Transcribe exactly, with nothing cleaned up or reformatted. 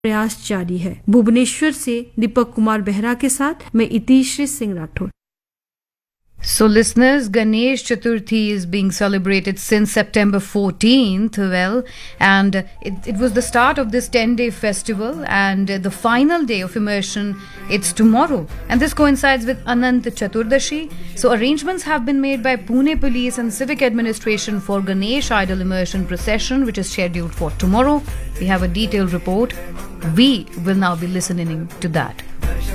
प्रयास जारी है। भुवनेश्वर से दीपक कुमार बेहरा के साथ मैं इतिश्री Singh Rathore. So listeners, Ganesh Chaturthi is being celebrated since September fourteenth, well, and it, it was the start of this ten-day festival, and the final day of immersion, it's tomorrow, and this coincides with Anant Chaturdashi. So arrangements have been made by Pune Police and Civic Administration for Ganesh Idol Immersion Procession, which is scheduled for tomorrow. We have a detailed report. We will now be listening to that.